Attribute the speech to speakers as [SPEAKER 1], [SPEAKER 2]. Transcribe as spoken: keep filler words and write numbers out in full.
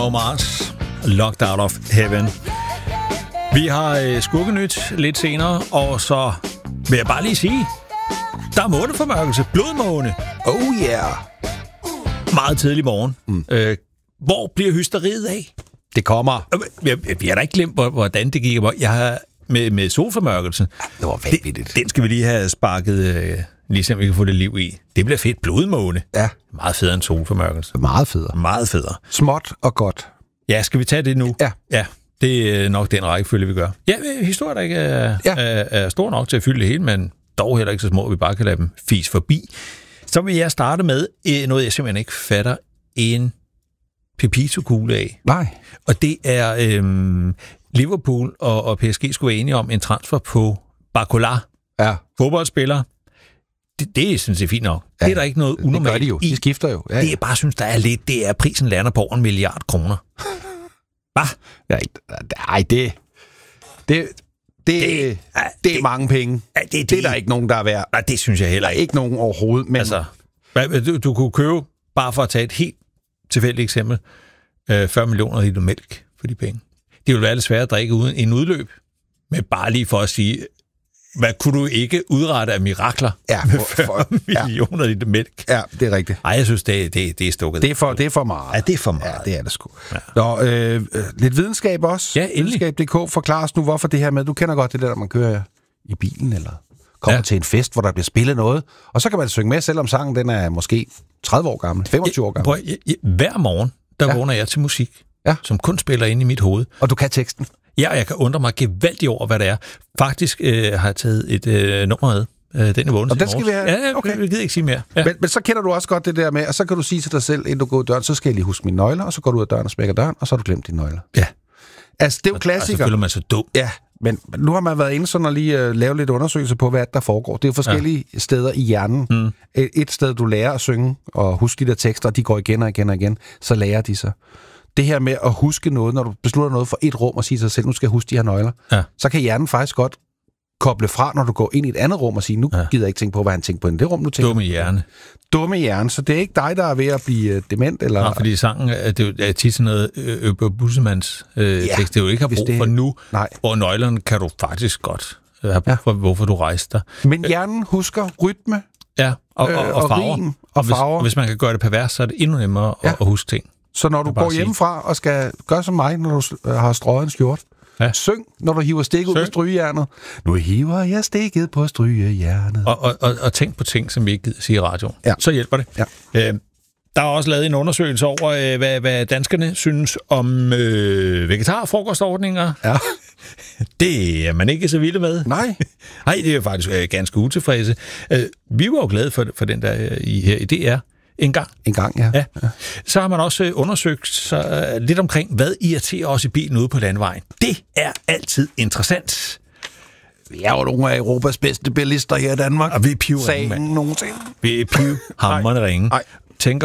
[SPEAKER 1] Bruno Mars, Locked Out of Heaven. Vi har øh, skurkenyt lidt senere, og så vil jeg bare lige sige, der er måneformørkelse, blodmåne.
[SPEAKER 2] Oh yeah!
[SPEAKER 1] Meget tidlig morgen. Mm. Øh, hvor bliver hysteriet af?
[SPEAKER 2] Det kommer.
[SPEAKER 1] Jeg, jeg, jeg har da ikke glemt, hvordan det gik. Jeg har med, med solformørkelsen.
[SPEAKER 2] Det var vanvittigt.
[SPEAKER 1] Den, den skal vi lige have sparket, øh, ligesom vi kan få det liv i. Det bliver fedt. Blodmåne.
[SPEAKER 2] Ja.
[SPEAKER 1] Meget federe end solformørkelse.
[SPEAKER 2] Meget federe.
[SPEAKER 1] Meget federe.
[SPEAKER 2] Småt og godt.
[SPEAKER 1] Ja, skal vi tage det nu?
[SPEAKER 2] Ja.
[SPEAKER 1] Ja, det er nok den rækkefølge, vi gør. Ja, historien er ikke er, ja. er, er stor nok til at fylde det hele, men dog heller ikke så små, at vi bare kan lade dem fis forbi. Så vil jeg starte med noget, jeg simpelthen ikke fatter en pepito-kugle af.
[SPEAKER 2] Nej.
[SPEAKER 1] Og det er øhm, Liverpool og, og P S G skulle være enige om en transfer på Barcola.
[SPEAKER 2] Ja.
[SPEAKER 1] Fodboldspiller. Det, det synes jeg er fint nok. Ja. Det er der ikke noget unormalt
[SPEAKER 2] det gør de jo. De skifter jo. Ja, ja.
[SPEAKER 1] Det jeg bare synes, der er lidt, det er, at prisen lander på over en milliard kroner. Hvad?
[SPEAKER 2] Ja, nej, det... Det... Det, det, det, det er mange penge.
[SPEAKER 1] Ja, det, det,
[SPEAKER 2] det er der ikke nogen, der er værd.
[SPEAKER 1] Nej, det synes jeg heller ikke.
[SPEAKER 2] Ikke nogen overhovedet. Men...
[SPEAKER 1] Altså, du, du kunne købe, bare for at tage et helt tilfældigt eksempel, øh, fyrre millioner liter mælk for de penge. Det ville være lidt svært at drikke uden en udløb, men bare lige for at sige, hvad kunne du ikke udrette af mirakler
[SPEAKER 2] ja,
[SPEAKER 1] med
[SPEAKER 2] for,
[SPEAKER 1] fyrre
[SPEAKER 2] for,
[SPEAKER 1] millioner liter mælk?
[SPEAKER 2] Ja, det er rigtigt.
[SPEAKER 1] Ej, jeg synes, det, det, det er stukket.
[SPEAKER 2] Det er, for, det er for meget.
[SPEAKER 1] Ja, det er for meget.
[SPEAKER 2] Ja, det er det sgu. Ja. Nå, øh, lidt videnskab også.
[SPEAKER 1] Ja, endelig.
[SPEAKER 2] Videnskab punktum d k forklarer os nu, hvorfor det her med, du kender godt det der, når man kører i bilen, eller kommer ja. til en fest, hvor der bliver spillet noget, og så kan man synge med, selvom sangen den er måske tredive år gammel, femogtyve år gammel.
[SPEAKER 1] Prøv, jeg, jeg, hver morgen, der ja. vågner jeg til musik, ja. som kun spiller inde i mit hoved.
[SPEAKER 2] Og du kan teksten?
[SPEAKER 1] Ja, og jeg kan undre mig gevaldigt over, hvad det er. Faktisk øh, har jeg taget et øh, nummer med. Øh, den er vågnet.
[SPEAKER 2] Og den skal vi have?
[SPEAKER 1] Ja, okay. Vi gider ikke sige mere. Ja.
[SPEAKER 2] Men, men så kender du også godt det der med, og så kan du sige til dig selv, inden du går ud af døren, så skal jeg lige huske mine nøgler, og så går du ud af døren og smækker døren, og så har du glemt dine nøgler.
[SPEAKER 1] Ja.
[SPEAKER 2] Altså, det er jo klassiker.
[SPEAKER 1] Og så føler man sig dum.
[SPEAKER 2] Ja, men nu har man været inde sådan og lige uh, lave lidt undersøgelser på, hvad der foregår. Det er jo forskellige ja. steder i hjernen. Mm. Et, et sted, du lærer at synge og huske de der tekster, og de går igen og igen og igen, så lærer de sig. Det her med at huske noget, når du beslutter noget for et rum og siger til dig selv, nu skal jeg huske de her nøgler, ja. så kan hjernen faktisk godt koble fra, når du går ind i et andet rum og siger, nu ja. gider jeg ikke tænke på, hvad han tænker på i det rum, du tænker.
[SPEAKER 1] Dumme hjerne.
[SPEAKER 2] Dumme hjerne, så det er ikke dig, der er ved at blive uh, dement, eller...
[SPEAKER 1] Nej, fordi sangen er, det er tit sådan noget Øber Bussemanns øh, ja, tekst, det er jo ikke har brug det... for nu,
[SPEAKER 2] Nej.
[SPEAKER 1] hvor nøglerne kan du faktisk godt øh, have brug for, ja. hvorfor du rejste dig.
[SPEAKER 2] Men hjernen husker rytme,
[SPEAKER 1] ja, og, og, og,
[SPEAKER 2] og
[SPEAKER 1] farver.
[SPEAKER 2] rim, og,
[SPEAKER 1] og, hvis,
[SPEAKER 2] farver.
[SPEAKER 1] og hvis man kan gøre det pervers, så er det endnu nemmere ja. at, at huske ting.
[SPEAKER 2] Så når du går hjemmefra og skal gøre som mig, når du har strøget en skjort, ja. syng, når du hiver stikket ud på strygejernet. Nu hiver jeg stikket på strygejernet.
[SPEAKER 1] Og, og, og, og tænk på ting, som vi ikke gider sige i radioen. Ja. Så hjælper det. Ja. Øh, der er også lavet en undersøgelse over, øh, hvad, hvad danskerne synes om øh, vegetarfrokostordninger. Ja. Det er man ikke så vilde med.
[SPEAKER 2] Nej.
[SPEAKER 1] Nej, det er faktisk øh, ganske utilfredse. Øh, vi var jo glade for, for den der øh, i, her i D R. En gang.
[SPEAKER 2] En gang, ja.
[SPEAKER 1] ja. Så har man også undersøgt så, uh, lidt omkring, hvad irriterer os i bilen ude på landvejen. Det er altid interessant.
[SPEAKER 2] Vi er jo nogle af Europas bedste bilister her i Danmark.
[SPEAKER 1] Og vi er pivringe, mand.
[SPEAKER 2] Nogensinde.
[SPEAKER 1] Vi er pivhamrende ringe. Tænker